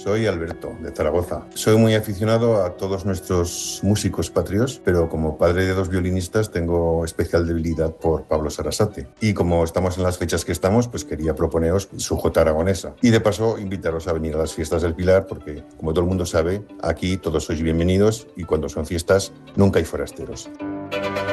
Soy Alberto, de Zaragoza. Soy muy aficionado a todos nuestros músicos patrios, pero como padre de 2 violinistas tengo especial debilidad por Pablo Sarasate. Y como estamos en las fechas que estamos, pues quería proponeros su jota aragonesa. Y de paso, invitaros a venir a las fiestas del Pilar, porque como todo el mundo sabe, aquí todos sois bienvenidos y cuando son fiestas nunca hay forasteros.